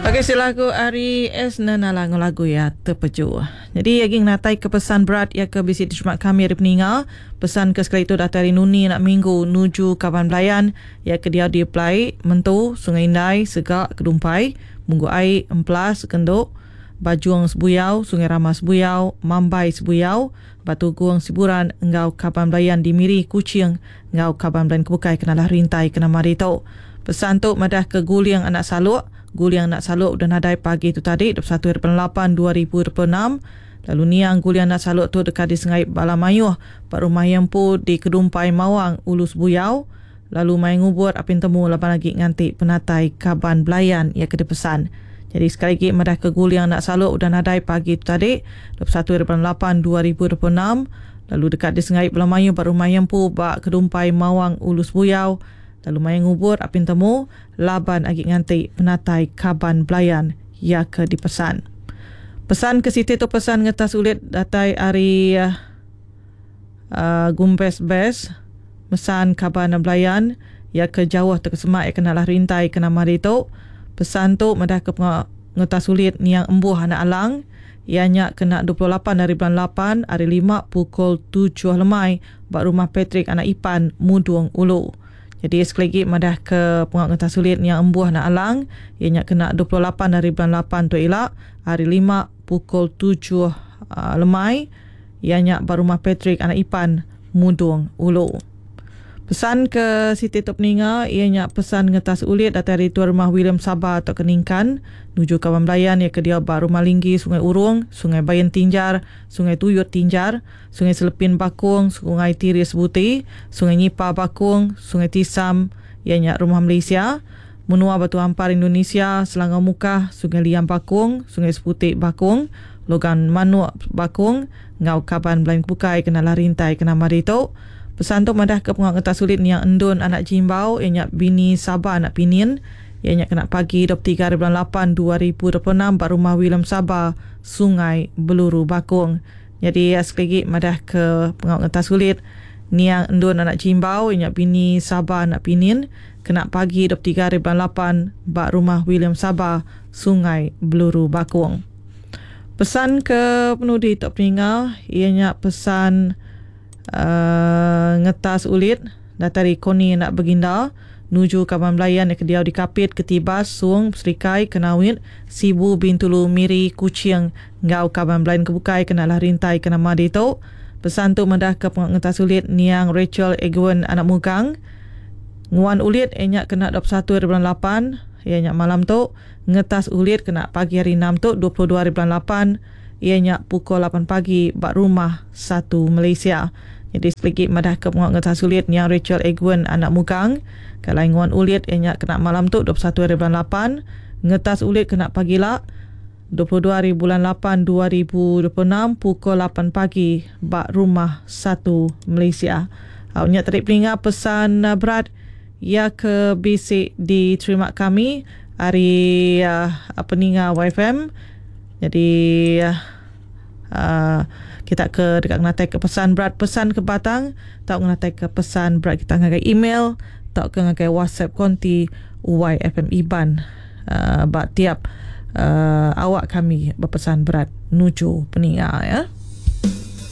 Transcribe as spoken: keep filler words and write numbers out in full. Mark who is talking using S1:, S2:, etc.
S1: Okey, silaku Ari S nana lagu ya terpeju. Jadi aging natai ke pesan berat ya ke bisi terjemah kami hari peninga. Pesan ke sekali itu datari nuni nak minggu nuju Kaban Belayan ya ke dia di apply mentu Sungai Indai segak kedumpai munggu ai emplas kenduk Bajuang Sebuyau, Sungai Ramas Sebuyau, Mambai Sebuyau, Batu Guang Siburan, Engau Kaban Belayan di Miri Kuching, Engau Kaban Belayan Kebukai kenalah rintai kena marito. Pesan tu madah ke Guliang anak saluk, Guliang anak saluk dan nadai pagi tu tadi dua puluh satu lapan dua ribu dua puluh enam. Lalu niang Guliang anak saluk tu dekat di Sungai Balamayuh, Pak Rumah Yempu di Kedumpai Mawang, Ulus Buyau. Lalu main ngubur apin temu lapan lagi nganti penatai Kaban Belayan ya ke pesan. Jadi sekali lagi madah ke Guliang anak saluk dan nadai pagi tu tadi dua puluh satu lapan dua ribu dua puluh enam. Lalu dekat di Sungai Balamayuh, Pak Rumah Yempu, Pak Kedumpai Mawang, Ulus Buyau. Lalu main ngubur apin temu laban agi nganti penatai Kaban Belayan ya ke dipesan. Pesan ke Siti tu pesan ngetas ulit datai ari uh, uh, Gumpes Bes mesan Kaban Belayan ya ke jauh terkesemak ya kenalah rintai kena mari tu. Pesan tu madah ke ngetas ulit niang embuh anak alang ianya kena dua puluh lapan dari bulan lapan hari lima pukul tujuh lemai bak rumah Patrick anak Ipan Mudung Ulu. Jadi sekali lagi madah ke pengak ngetas sulit yang embuah nak alang ianya kena dua puluh lapan dari bulan lapan tu elak hari lima pukul tujuh uh, lemai ianya bar rumah Patrick anak Ipan Mudung Ulu. Pesan ke Siti Top Ninga ianya pesan ngetas ulit dari Tuan Rumah William Sabah atau Keningkan nuju Kaban Belayan ya ke dia bar Rumah Linggi Sungai Urung, Sungai Bayan Tinjar, Sungai Tuyut Tinjar, Sungai Selepin Bakung, Sungai Tiris Buti, Sungai Nyipa Bakung, Sungai Tisam ianya Rumah Malaysia, Menua Batu Ampar Indonesia, Selangor Mukah, Sungai Liam Bakung, Sungai Seputik Bakung, Logan Manuk Bakung, Ngau Kaban Belayan Kebukai kena larintai kena marito. Pesan tu madah ke pengak ngetas sulit yang endun anak Jimbau ianya bini Sabah anak Pinin ianya kena pagi dua puluh tiga bulan lapan dua ribu dua puluh enam bar rumah William Sabah Sungai Beluru Bakung. Jadi sekali lagi madah ke pengak ngetas sulit niang endun anak Jimbau ianya bini Sabah anak Pinin kena pagi dua puluh tiga bulan lapan bar rumah William Sabah Sungai Beluru Bakung. Pesan ke penudi Tok Peninggal ianya pesan Uh, ngetas ulit datari Koni nak berginda nuju Kaban Belayan ke dia dikapit ketibas Suung Serikai Kenawit Sibu Bintulu Miri Kuching ngau Kaban Belayan kebukai kenalah rintai kena madi tu. Pesan tu mendah ke ngetas ulit niang Rachel Egwen anak Mugang nguan ulit enyak kena dua puluh satu bulan lapan ianya malam tu ngetas ulit kena pagi hari enam tu dua puluh dua bulan lapan ianya pukul lapan pagi bak rumah satu Malaysia. Jadi sedikit madah ke pengak ngetas ulit yang Rachel Egwen anak Mugang. Kalau nguan ulit ianya kena malam tu dua puluh satu bulan lapan, ngetas ulit kena pagi lah dua puluh dua bulan lapan dua ribu dua puluh enam pukul lapan pagi bak rumah satu Malaysia. Awaknya tarik peningat pesan uh, berat ya ke bisik diterima kami hari uh, peningat Y F M. Jadi uh, uh, kita ke dekat ngatai ke pesan berat pesan ke batang tak ngatai ke pesan berat kita ngagai email tak ke ngagai WhatsApp konti Y F M Iban uh, bak tiap uh, awak kami berpesan berat nuju peningat ya.